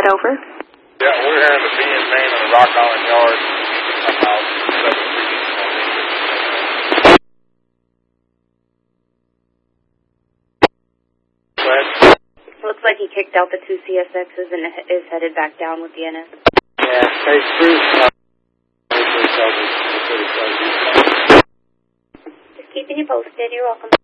over? Yeah, we're here in the B and Main on the Rock Island Yard. About 7 feet. Looks like he kicked out the 2 CSXs and is headed back down with the NS. Yeah, hey, Bruce. Just keeping you posted. You're welcome.